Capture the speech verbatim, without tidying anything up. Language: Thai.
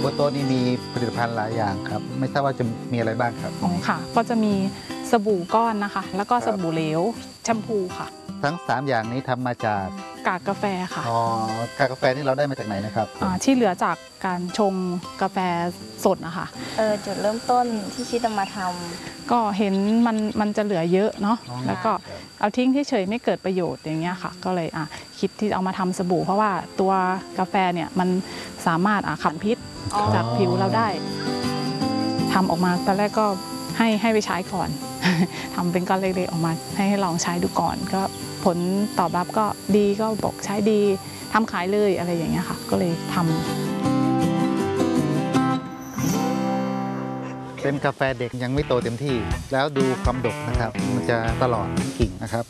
บนโต๊ะนี้มีผลิตภัณฑ์หลายอย่างครับไม่ทราบว่าจะมีอะไรบ้างครับอ๋อค่ะก็จะมีสบู่ก้อนนะคะแล้วก็สบู่เหลวแชมพูค่ะทั้งสามอย่างนี้ทำมาจากกากกาแฟค่ะอ๋อกากกาแฟนี่เราได้มาจากไหนนะครับอ่าที่เหลือจากการชงกาแฟสดนะคะเออจุดเริ่มต้นที่คิดจะมาทำก็เห็นมันมันจะเหลือเยอะเนาะแล้วก็เอาทิ้งเฉยๆไม่เกิดประโยชน์อย่างเงี้ยค่ะก็เลยอ่ะคิดที่เอามาทำสบู่เพราะว่าตัวกาแฟเนี่ยมันสามารถอ่ะขับพิษจากผิวเราได้ทำออกมาตอนแรกก็ให้ให้ไปใช้ก่อน ทำเป็นก้อนเล็กๆออกมาให้ให้ลองใช้ดูก่อนก็ผลตอบรับก็ดีก็บอกใช้ดีทำขายเลยอะไรอย่างเงี้ยค่ะก็เลยทำเป็นกาแฟเด็กยังไม่โตเต็มที่แล้วดูความดกนะครับมันจะตลอดกิ่งนะครับ